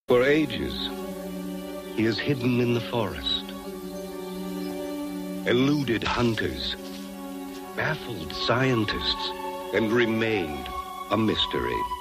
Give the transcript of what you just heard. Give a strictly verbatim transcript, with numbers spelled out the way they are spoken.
For ages, he has hidden in the forest, eluded hunters, baffled scientists, and remained a mystery.